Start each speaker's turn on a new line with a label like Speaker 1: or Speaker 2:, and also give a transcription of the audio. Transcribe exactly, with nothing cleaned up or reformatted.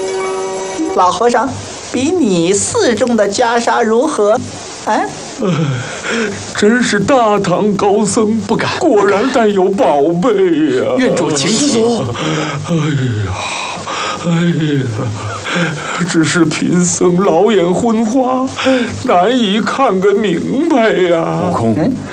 Speaker 1: 老和尚，比你寺中的袈裟如何？啊？
Speaker 2: 真是大唐高僧，
Speaker 3: 不敢，
Speaker 2: 果然带有宝贝呀！
Speaker 3: 愿主请起。
Speaker 2: 哎呀，哎呀，只是贫僧老眼昏花，难以看个明白呀。
Speaker 3: 悟空。